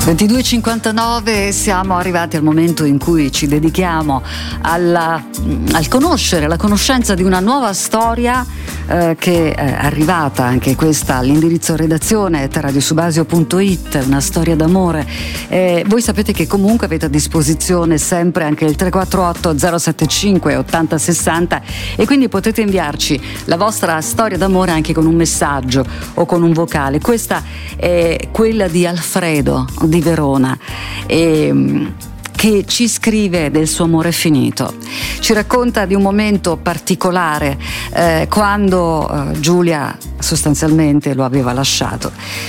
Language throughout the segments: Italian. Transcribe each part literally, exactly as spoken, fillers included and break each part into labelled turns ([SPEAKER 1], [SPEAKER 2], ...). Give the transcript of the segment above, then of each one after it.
[SPEAKER 1] ventidue e cinquantanove, siamo arrivati al momento in cui ci dedichiamo alla, al conoscere, alla conoscenza di una nuova storia eh, che è arrivata anche questa all'indirizzo redazione terradiosubasio punto it, una storia d'amore. Eh, voi sapete che comunque avete a disposizione sempre anche il tre quattro otto zero sette cinque ottanta sessanta e quindi potete inviarci la vostra storia d'amore anche con un messaggio o con un vocale. Questa è quella di Alfredo di Verona, e, che ci scrive del suo amore finito. Ci racconta di un momento particolare eh, quando eh, Giulia sostanzialmente lo aveva lasciato.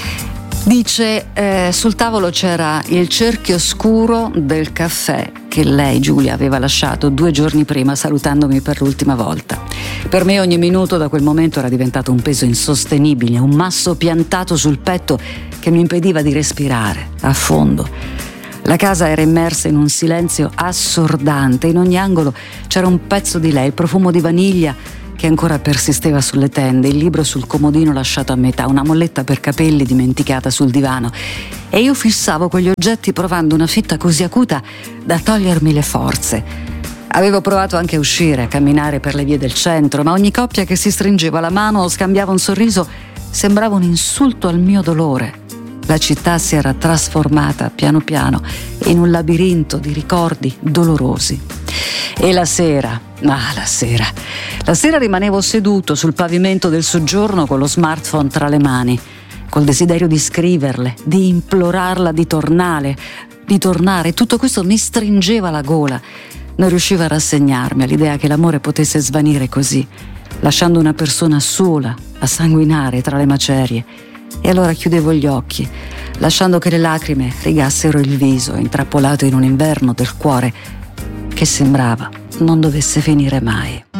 [SPEAKER 1] Dice eh, sul tavolo c'era il cerchio scuro del caffè che lei, Giulia, aveva lasciato due giorni prima salutandomi per l'ultima volta. Per me ogni minuto da quel momento era diventato un peso insostenibile, un masso piantato sul petto che mi impediva di respirare a fondo. La casa era immersa in un silenzio assordante, in ogni angolo c'era un pezzo di lei, il profumo di vaniglia che ancora persisteva sulle tende, il libro sul comodino lasciato a metà, una molletta per capelli dimenticata sul divano. E io fissavo quegli oggetti provando una fitta così acuta da togliermi le forze. Avevo provato anche a uscire, a camminare per le vie del centro, ma ogni coppia che si stringeva la mano o scambiava un sorriso sembrava un insulto al mio dolore. La città si era trasformata piano piano in un labirinto di ricordi dolorosi. E la sera, ah la sera, la sera rimanevo seduto sul pavimento del soggiorno con lo smartphone tra le mani, col desiderio di scriverle, di implorarla di tornare, di tornare. Tutto questo mi stringeva la gola. Non riuscivo a rassegnarmi all'idea che l'amore potesse svanire così, lasciando una persona sola a sanguinare tra le macerie. E allora chiudevo gli occhi, lasciando che le lacrime rigassero il viso, intrappolato in un inverno del cuore che sembrava non dovesse finire mai.